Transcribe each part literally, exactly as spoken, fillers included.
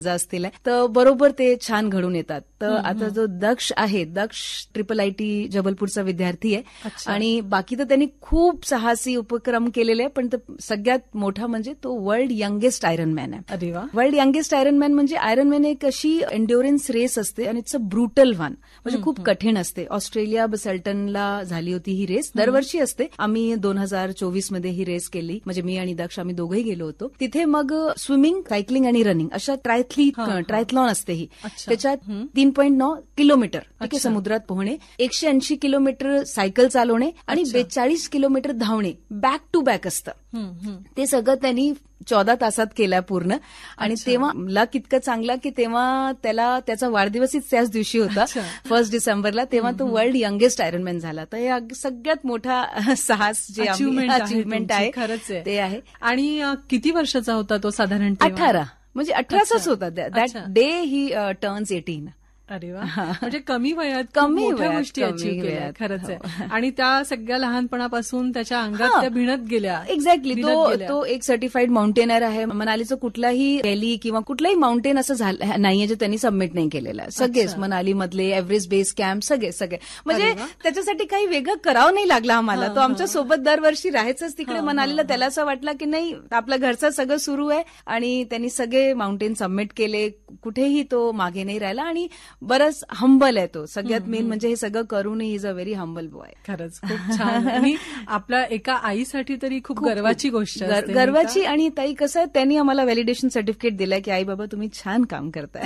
असतील तर बरोबर ते छान घडून येतात. तर आता जो दक्ष आहे, दक्ष ट्रिपल आय टी जबलपूरचा विद्यार्थी आहे आणि बाकी तर त्यांनी खूप साहसी उपक्रम केलेले आहे, पण सगळ्यात मोठा म्हणजे तो वर्ल्ड यंगेस्ट आयरन मॅन आहे. अरे वा. वर्ल्ड यंगेस्ट आयरन मॅन म्हणजे आयरन मॅन एक अशी एन्ड्युरन्स रेस असते आणि इट्स अ ब्रुटल वन, म्हणजे खूप कठीण असते. ऑस्ट्रेलिया बसेल्टनला झाली होती ही रेस, दरवर्षी असते. आम्ही दोन हजार चोवीस मध्ये ही रेस केली, म्हणजे मी आणि दक्ष आम्ही दोघंही गेलो होतो. तिथे मग स्विमिंग, सायकलिंग आणि रनिंग अशा ट्रायथली ट्रायथलॉन असते ही. त्याच्यात तीन पॉईंट नऊ किलोमीटर ठीक आहे समुद्रात पोहणे, एकशे ऐंशी किलोमीटर सायकल चालवणे आणि बेचाळीस किलोमीटर धावणे बॅक टू बॅक असतं. ते सगळं त्यांनी चौदा तासात केला पूर्ण. आणि तेव्हा लक इतकं चांगला की तेव्हा त्याला त्याचा वाढदिवसच त्याच दिवशी होता, फर्स्ट डिसेंबरला. तेव्हा तो वर्ल्ड यंगेस्ट आयरनमॅन झाला. तर हे सगळ्यात मोठा साहस जे अचिव्हमेंट आहे खरंच ते आहे. आणि किती वर्षाचा होता तो साधारण? अठरा, म्हणजे अठराचाच होता. That day he turns eighteen. अरे वा. म्हणजे कमी वयात कमी मोठ्या गोष्टी अचीव्ह केल्या, खरंच आहे. आणि त्या सगळ्या लहानपणापासून त्याच्या अंगात त्या भिनत गेल्या. एक्झॅक्टली. तो तो एक सर्टिफाईड माउंटेनर आहे. मनालीचं कुठलाही रॅली किंवा कुठलाही माउंटेन असं झालं नाहीये जे त्यांनी सबमिट नाही केलेलं. सगळेच मनाली मधले एव्हरेस्ट बेस कॅम्प सगळे सगळे, म्हणजे त्याच्यासाठी काही वेगळं करावं नाही लागलं आम्हाला. तो आमच्या सोबत दरवर्षी राहायचंच तिकडे मनालीला. त्याला असं वाटलं की नाही, आपलं घरचं सगळं सुरू आहे आणि त्यांनी सगळे माउंटेन सबमिट केले, कुठेही तो मागे नाही राहिला आणि बरंच हंबल आहे तो. सगळ्यात मेन म्हणजे हे सगळं करून he is a very humble boy. खरंच खूप छान. आणि आपल्या एका आईसाठी तरी खूप गर्वाची गोष्ट, गर्वाची. आणि ताई कसं आहे, त्यांनी आम्हाला व्हॅलिडेशन सर्टिफिकेट दिलंय की आई बाबा तुम्ही छान काम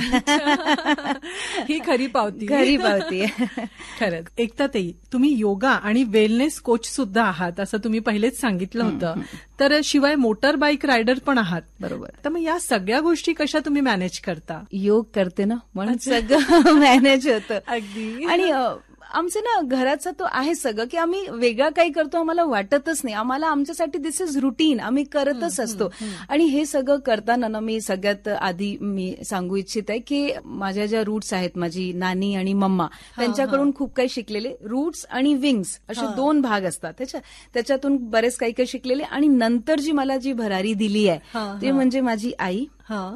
करताय. ही खरी पावती, खरी पावती. खरंच. एकता ताई, तुम्ही योगा आणि वेलनेस कोच सुद्धा आहात असं तुम्ही पहिलेच सांगितलं होतं. तर शिवाय मोटर बाईक रायडर पण आहात. बरोबर. तर मग या सगळ्या गोष्टी कशा तुम्ही मॅनेज करता? योग करते ना, म्हणून सगळं मॅनेज होतं. अगदी. आणि आमचं ना घराचं तो आहे सगळं की आम्ही वेगळं काही करतो आम्हाला वाटतच नाही. आम्हाला आमच्यासाठी दिस इज रुटीन, आम्ही करतच असतो. आणि हे सगळं करताना ना मी सगळ्यात आधी मी सांगू इच्छित आहे की माझ्या ज्या रूट्स आहेत, माझी नानी आणि मम्मा, त्यांच्याकडून खूप काही शिकलेले. रूट्स आणि विंग्स असे दोन भाग असतात, त्याच्या त्याच्यातून बरेच काही काही शिकलेले. आणि नंतर जी मला जी भरारी दिली आहे ते म्हणजे माझी आई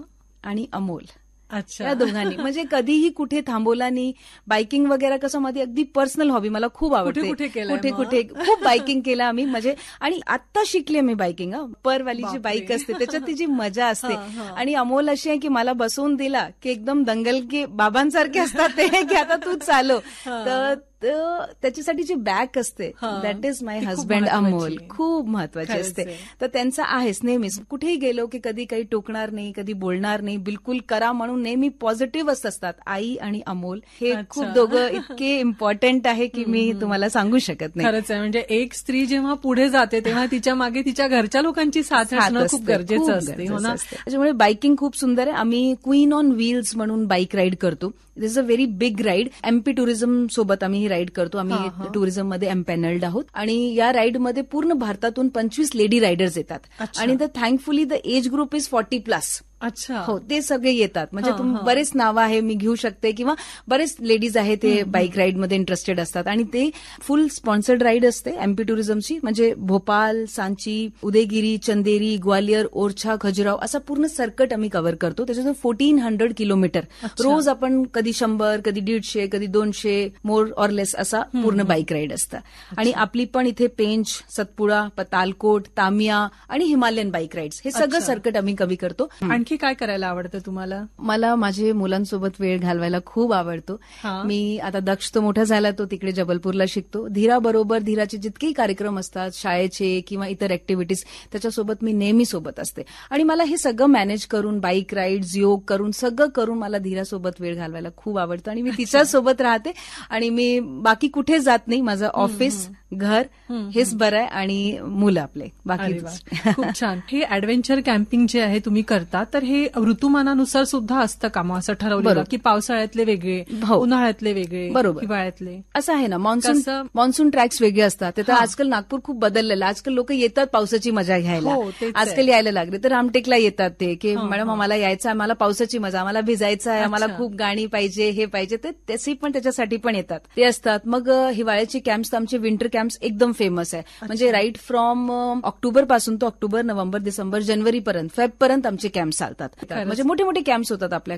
आणि अमोल. अच्छा. या दोघांनी म्हणजे कधीही कुठे थांबवला नाही. बायकिंग वगैरे कसं माझी अगदी पर्सनल हॉबी, मला खूप आवडते. कुठे कुठे कुठे खूप बायकिंग केलं आम्ही. म्हणजे आणि आता शिकले मी बायकिंग. परवाली जी बाईक असते त्याच्यात ती जी मजा असते. आणि अमोल अशी आहे की मला बसवून दिला की एकदम दंगल की बाबांसारखे असतात ते की आता तू चालव. तर त्याच्यासाठी जी बॅक असते that is my husband Amol, खूप महत्वाची असते. तर त्यांचं आहेच नेहमीच. कुठेही गेलो की कधी काही टोकणार नाही, कधी बोलणार नाही, बिलकुल करा म्हणून नेहमी पॉझिटिव्ह असतात. आई आणि अमोल हे खूप दोघं इतके इम्पॉर्टंट आहे की मी तुम्हाला सांगू शकत नाही. खरंच आहे. म्हणजे एक स्त्री जेव्हा पुढे जाते तेव्हा तिच्या मागे तिच्या घरच्या लोकांची साथ असणं खूप गरजेचं असते. त्याच्यामुळे बायकिंग खूप सुंदर आहे. आम्ही क्वीन ऑन व्हील्स म्हणून बाईक राईड करतो. दिस is a very big ride. MP tourism सोबत आम्ही ही राईड करतो. आम्ही टुरिझममध्ये एम्पॅनल्ड आहोत. आणि या राईडमध्ये पूर्ण भारतातून पंचवीस लेडी रायडर्स येतात. आणि the thankfully the age group is forty plus. अच्छा. हो, ते सगळे येतात. म्हणजे बरेच नावं आहे मी घेऊ शकते किंवा बरेच लेडीज आहे ते बाईक राईडमध्ये इंटरेस्टेड असतात. आणि ते फुल स्पॉन्सर्ड राईड असते एमपी टुरिझमची. म्हणजे भोपाल, सांची, उदयगिरी, चंदेरी, ग्वालियर, ओरछा, खजुराव असा पूर्ण सर्कट आम्ही कव्हर करतो. त्याच्यातून फोर्टीन हंड्रेड किलोमीटर रोज आपण कधी शंभर, कधी दीडशे, कधी दोनशे, मोर ऑर लेस असा पूर्ण बाईक राईड असतं. आणि आपली पण इथे पेंच, सतपुडा, तालकोट, तामिया आणि हिमालयन बाईक राईड्स हे सगळं सर्कट आम्ही कव्हर करतो. आणखी काय करायला आवडतं तुम्हाला? मला माझे मुलांसोबत वेळ घालवायला खूप आवडतो. मी आता दक्ष तो मोठा झाला, तो तिकडे जबलपूरला शिकतो. धीरा बरोबर धीराचे जितकेही कार्यक्रम असतात शाळेचे किंवा इतर ऍक्टिव्हिटीज त्याच्यासोबत मी नेहमी सोबत असते. आणि मला हे सगळं मॅनेज करून बाईक राईड्स, योग करून सगळं करून मला धीरासोबत वेळ घालवायला खूप आवडतं. आणि मी तिच्यासोबत राहते. आणि मी बाकी कुठे जात नाही. माझं ऑफिस, घर हेच बरं आहे आणि मुलं आपले बाकी. खूप छान. हे ऍडव्हेंचर कॅम्पिंग जे आहे तुम्ही करता तर हे ऋतुमानानुसार सुद्धा असतं का मग असं ठरवलं की पावसाळ्यातले वेगळे, उन्हाळ्यातले वेगळे, बरोबर हिवाळ्यातले असं आहे ना? मान्सून मान्सून ट्रॅक्स वेगळे असतात. तर आजकाल नागपूर खूप बदललेलं. आजकाल लोक येतात पावसाची मजा घ्यायला. आजकाल यायला लागले तर रामटेकला येतात ते की मॅडम आम्हाला यायचं आहे, आम्हाला पावसाची मजा, आम्हाला भिजायचं आहे, आम्हाला खूप गाणी पाहिजे, हे पाहिजे. तर त्याची पण त्याच्यासाठी पण येतात ते असतात. मग हिवाळ्याची कॅम्प्स, आमचे विंटर कॅम्प्स एकदम फेमस आहे. म्हणजे राईट फ्रॉम ऑक्टोबर पासून तो ऑक्टोबर, नोव्हेंबर, डिसेंबर, जानेवारी पर्यंत, फेब पर्यंत आमचे कॅम्प्स चालतात. म्हणजे मोठे मोठे कॅम्प्स होतात आपल्या